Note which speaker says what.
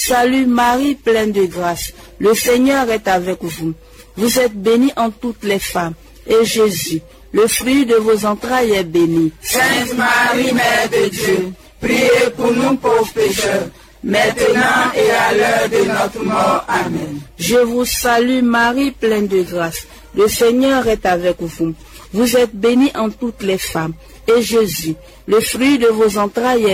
Speaker 1: Salut Marie, pleine de grâce, le Seigneur est avec vous. Vous êtes bénie en toutes les femmes, et Jésus, le fruit de vos entrailles, est béni.
Speaker 2: Sainte Marie, Mère de Dieu, priez pour nous pauvres pécheurs, maintenant et à l'heure de notre mort. Amen.
Speaker 1: Je vous salue Marie, pleine de grâce, le Seigneur est avec vous. Vous êtes bénie en toutes les femmes, et Jésus, le fruit de vos entrailles, est